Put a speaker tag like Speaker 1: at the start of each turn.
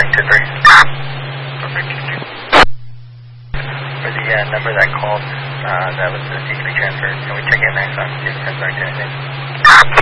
Speaker 1: Arlington 3.
Speaker 2: Perfect.
Speaker 1: For the number that called, that was the CTP transfer. Can we check it next on? See if it comes back to anything?